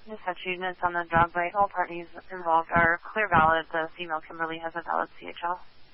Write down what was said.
Just had achievements on the job by all parties involved are clear valid. The female Kimberly has a valid CHL.